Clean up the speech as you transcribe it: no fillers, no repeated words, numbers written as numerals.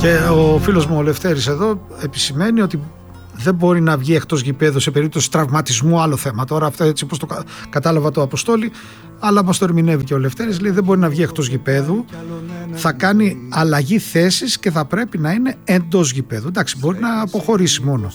Και ο φίλος μου ο Λευτέρης εδώ επισημαίνει ότι δεν μπορεί να βγει εκτός γηπέδου σε περίπτωση τραυματισμού, άλλο θέμα. Τώρα αυτό έτσι όπως το κατάλαβα το Αποστόλη, αλλά μας το ερμηνεύει και ο Λευτέρης, λέει δεν μπορεί να βγει εκτός γηπέδου, θα κάνει αλλαγή θέσης και θα πρέπει να είναι εντός γηπέδου. Εντάξει, μπορεί να αποχωρήσει μόνο.